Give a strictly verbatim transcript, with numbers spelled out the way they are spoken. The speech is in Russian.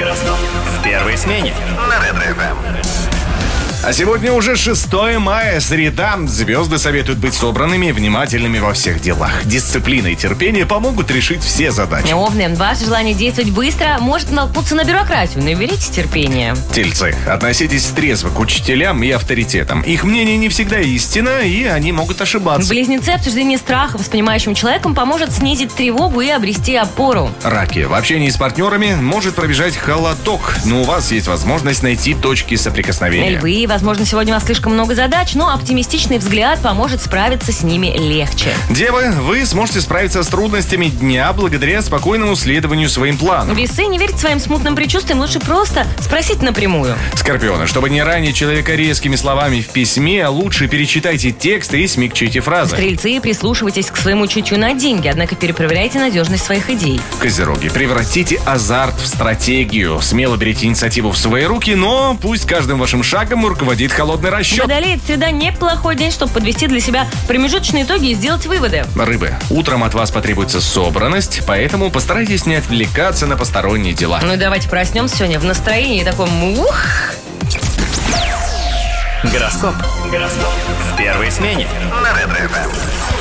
Гороскоп в первой смене на Ретро-ФМ. А сегодня уже шестое мая, среда. Звезды советуют быть собранными и внимательными во всех делах. Дисциплина и терпение помогут решить все задачи. Овны, ваше желание действовать быстро может наткнуться на бюрократию. Наберите терпения. Тельцы, относитесь трезво к учителям и авторитетам. Их мнение не всегда истина, и они могут ошибаться. Близнецы, обсуждение страхов с понимающим человеком поможет снизить тревогу и обрести опору. Раки, в общении с партнерами может пробежать холодок, но у вас есть возможность найти точки соприкосновения. Львы, возможно, сегодня у вас слишком много задач, но оптимистичный взгляд поможет справиться с ними легче. Девы, вы сможете справиться с трудностями дня благодаря спокойному следованию своим планам. Весы, не верьте своим смутным предчувствиям, лучше просто спросить напрямую. Скорпионы, чтобы не ранить человека резкими словами в письме, лучше перечитайте тексты и смягчите фразы. Стрельцы, прислушивайтесь к своему чутью на деньги, однако перепроверяйте надежность своих идей. Козероги, превратите азарт в стратегию. Смело берите инициативу в свои руки, но пусть каждым вашим шагом руководит холодный расчет. Водолей, среда неплохой день, чтобы подвести для себя промежуточные итоги и сделать выводы. Рыбы, утром от вас потребуется собранность, поэтому постарайтесь не отвлекаться на посторонние дела. Ну и давайте проснемся сегодня в настроении таком ух. Гороскоп. Гороскоп в первой смене на Ретро-ФМ.